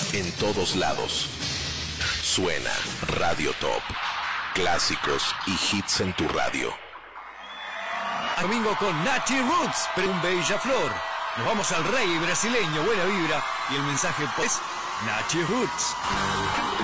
en todos lados. Suena Radio Top. Clásicos y hits en tu radio. Domingo con Nachi Roots, pero un bella flor. Nos vamos al reggae brasileño, buena vibra. Y el mensaje pues, Nachi Roots.